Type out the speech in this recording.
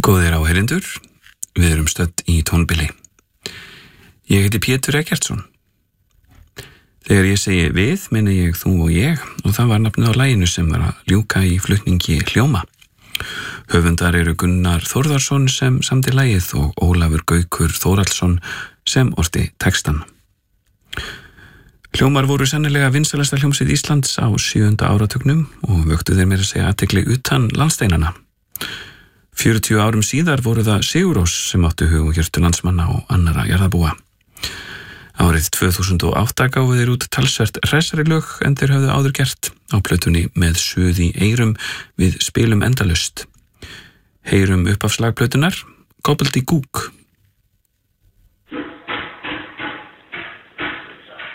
Góðir áheyrendur, við erum stödd í tónbili. Ég heiti Pétur Eggertsson. Þegar ég segi við, minni ég þú og ég, og það var nafnið á laginu sem var að ljúka í flutningi Hljóma. Höfundar eru Gunnar Þórðarsson sem samdi lagið og Ólafur Gaukur Þórhallsson sem orti textan. Hljómar voru sennilega vinsælasta hljómsveit Íslands á 7. áratugnum og vöktu þeir meira að segja athygli utan landsteinana. 40 árum síðar voru það Sigurós sem áttu hug og hjörtu landsmanna og annarra jarðarbúa. Árið 2008 gáfu þeir út talsvert hressari lög en þeir höfðu áður gert á plötunni Með suð í eyrum við spilum endalaust. Heyrum upphafslag plötunar, Gobbledygoook.